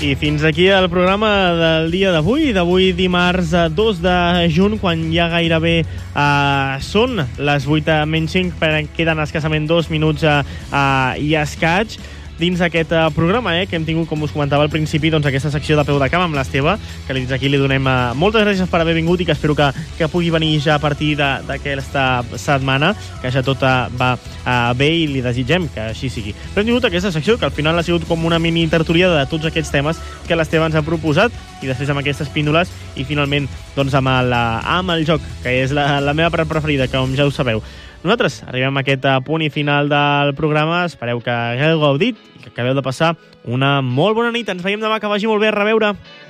I fins aquí el programa del dia d'avui dimarts 2 de juny, quan ja gairebé són les 8 menys 5, queden escassament 2 minuts i escaig dins d'aquest programa, que hem tingut, com us comentava al principi, doncs aquesta secció de peu de camp amb l'Esteve, que des d'aquí li donem moltes gràcies per haver vingut i que espero que pugui venir ja a partir d'aquesta setmana, que ja tot va bé i li desitgem que així sigui. Però hem tingut aquesta secció que al final ha sigut com una mini tertúlia de tots aquests temes que l'Esteve ens ha proposat, i després amb aquestes píndoles i finalment doncs amb el joc, que és la meva part preferida, com ja ho sabeu. Nosaltres arribem a aquest punt i final del programa. Espereu que hagueu gaudit i que acabeu de passar una molt bona nit. Ens veiem demà, que vagi molt bé. A reveure.